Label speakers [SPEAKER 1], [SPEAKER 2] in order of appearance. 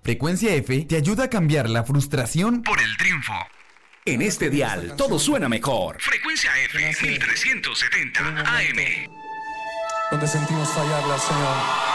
[SPEAKER 1] Frecuencia F te ayuda a cambiar la frustración por el triunfo.
[SPEAKER 2] En este dial todo suena mejor.
[SPEAKER 3] Frecuencia F 1370 AM.
[SPEAKER 4] Donde sentimos fallarla, Señor.